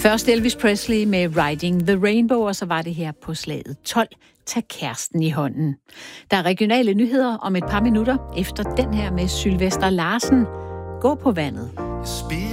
Først Elvis Presley med Riding the Rainbow, og så var det her på slaget 12. Tag kæresten i hånden. Der er regionale nyheder om et par minutter efter den her med Sylvester Larsen. Gå på vandet.